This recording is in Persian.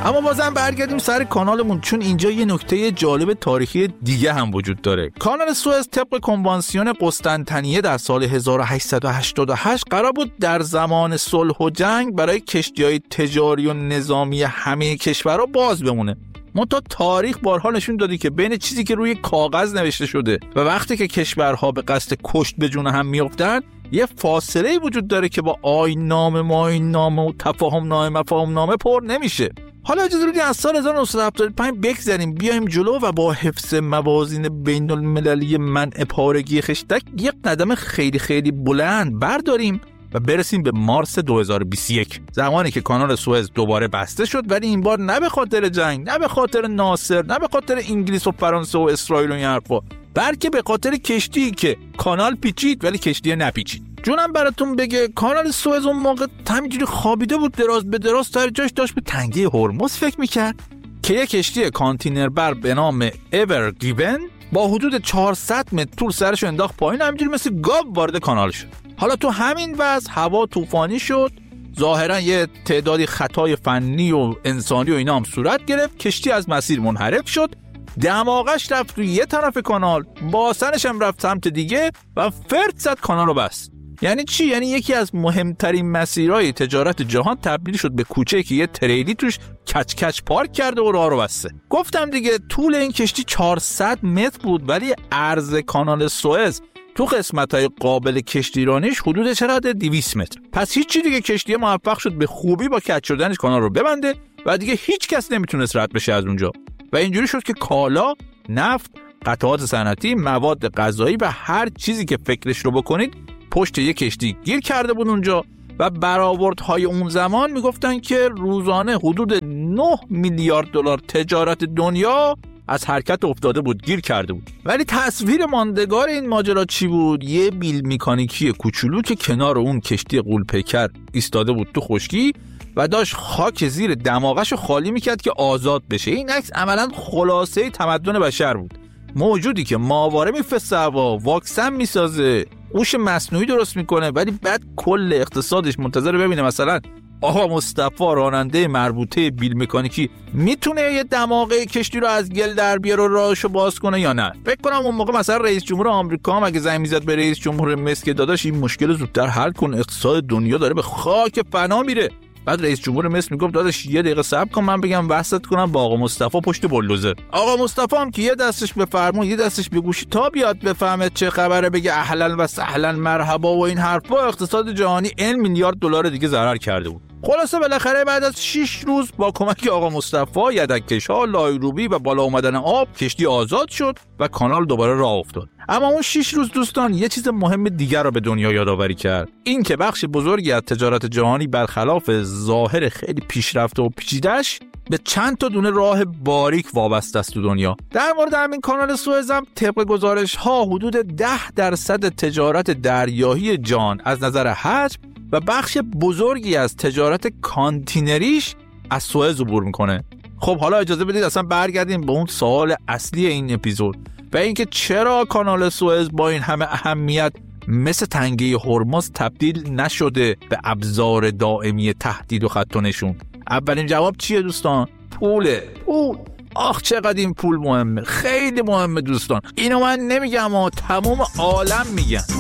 اما بازم برگردیم سر کانالمون، چون اینجا یه نکته جالب تاریخی دیگه هم وجود داره. کانال سوئز طبق کنوانسیون قسطنطنیه در سال 1888 قرار بود در زمان صلح و جنگ برای کشتی‌های تجاری و نظامی همه کشورها باز بمونه. منتها تاریخ بارها نشون دادی که بین چیزی که روی کاغذ نوشته شده و وقتی که کشورها به قصد کشت به جون هم میافتن یه فاصله وجود داره که با آیین‌نامه و تفاهم‌نامه پر نمیشه. حالا اجازه بدید از سال 1975 بگذریم بیایم جلو و با حفظ موازین بین المللی منع پارگی خشتک یک قدم خیلی خیلی بلند برداریم و برسیم به مارس 2021، زمانی که کانال سوئز دوباره بسته شد، ولی این بار نه به خاطر جنگ، نه به خاطر ناصر، نه به خاطر انگلیس و فرانسه و اسرائیل و این حرفا، بلکه به خاطر کشتی که کانال پیچید ولی کشتی نپیچید. جونم براتون بگه کانال سوئز اون موقع همینجوری خوابیده بود دراز به دراز، سر جاش داشت به تنگه هرمز فکر میکرد که یک کشتی کانتینر بر به نام ایور گیون با حدود 400 متر طول سرش انداخت پایین، همینجوری مثل گاو وارد کانال شد. حالا تو همین وضع هوا طوفانی شد، ظاهرا یه تعدادی خطای فنی و انسانی و اینا هم صورت گرفت، کشتی از مسیر منحرف شد، دماغش رفت روی یه طرف کانال، باسنش هم رفت سمت دیگه و فرد زد کانال رو بست. یعنی چی؟ یعنی یکی از مهمترین مسیرهای تجارت جهان تبدیل شد به کوچه که یه تریلی توش کچ کچ پارک کرده و راه رو بسته. گفتم دیگه طول این کشتی 400 متر بود، ولی عرض کانال سوئز تو قسمت‌های قابل کشتیرانیش حدود چقدر 200 متر. پس هیچی دیگه، کشتی موفق شد به خوبی با کج شدنش کانال رو ببنده و دیگه هیچ کس نمیتونست رد بشه از اونجا و اینجوری شد که کالا، نفت، قطعات صنعتی، مواد غذایی و هر چیزی که فکرش رو بکنید پشت یک کشتی گیر کرده بود اونجا و برآوردهای اون زمان میگفتن که روزانه حدود 9 میلیارد دلار تجارت دنیا از حرکت افتاده بود، گیر کرده بود. ولی تصویر ماندگار این ماجرا چی بود؟ یه بیل مکانیکی کوچولو که کنار اون کشتی غول‌پیکر ایستاده بود تو خشکی و داشت خاک زیر دماغش خالی میکرد که آزاد بشه. این عکس عملاً خلاصه تمدن بشر بود. موجودی که ماهواره میفرسته هوا، واکسن میسازه، هوش مصنوعی درست میکنه، ولی بعد کل اقتصادش منتظر ببینه مثلا آقا مصطفی راننده مربوطه بیل مکانیکی میتونه یه دماغه کشتی رو از گل در بیاره و راهشو باز کنه یا نه. فکر کنم اون موقع مثلا رئیس جمهور آمریکا هم اگه زنگ میزد به رئیس جمهور مصر که داداش این مشکل زودتر حل کن، اقتصاد دنیا داره به خاک فنا میره، بعد رئیس جمهور مصر میگفت داداش یه دقیقه صبر کن من بگم وصلت کنم با آقا مصطفی پشت بولدوزر. آقا مصطفی هم که یه دستش به فرمون یه دستش به گوشی تا بیاد بفهمه چه خبره بگه اهلا و سهلا مرحبا و این حرفا، اقتصاد جهانی 1 میلیارد دلار دیگه ضرر کرده بود. خلاصه بالاخره بعد از 6 روز با کمک آقا مصطفی، یدک‌کش‌ها، لایروبی و بالا اومدن آب کشتی آزاد شد و کانال دوباره راه افتاد. اما اون 6 روز دوستان یه چیز مهم دیگر رو به دنیا یادآوری کرد، این که بخش بزرگی از تجارت جهانی برخلاف ظاهر خیلی پیشرفته و پیچیده‌اش به چند تا دونه راه باریک وابسته است تو دنیا. در مورد همین کانال سوئز هم طبق گزارش‌ها حدود 10% تجارت دریایی جهان از نظر حجم و بخش بزرگی از تجارت کانتینریش از سوئز عبور میکنه. خب حالا اجازه بدید اصلا برگردیم به اون سوال اصلی این اپیزود و اینکه چرا کانال سوئز با این همه اهمیت مثل تنگه هرمز تبدیل نشده به ابزار دائمی تهدید و خط و نشون. اولین جواب چیه دوستان؟ پوله. پول. آخ چقدر این پول مهمه، خیلی مهمه دوستان. اینو من نمیگم، تمام عالم میگن.